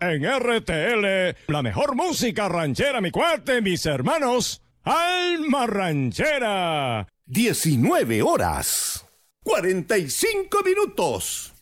en RTL, la mejor música ranchera, mi cuate, mis hermanos. Alma Ranchera. 19 horas, 45 minutos.